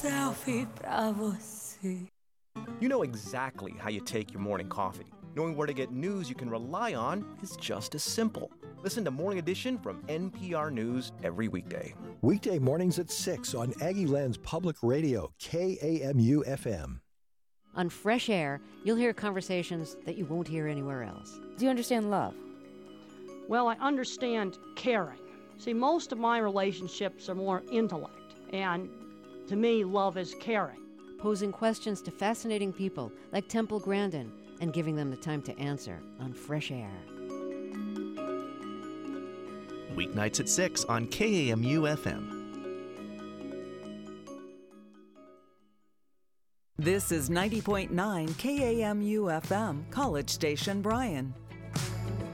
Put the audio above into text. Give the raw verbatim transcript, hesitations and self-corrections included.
selfie pra você. You know exactly how you take your morning coffee. Knowing where to get news you can rely on is just as simple. Listen to Morning Edition from N P R News every weekday. Weekday mornings at six on Aggieland's Public Radio, K A M U F M. On Fresh Air, you'll hear conversations that you won't hear anywhere else. Do you understand love? Well, I understand caring. See, most of my relationships are more intellect, and to me, love is caring. Posing questions to fascinating people like Temple Grandin and giving them the time to answer on Fresh Air. Weeknights at six on K A M U F M. This is ninety point nine K A M U F M, College Station, Bryan.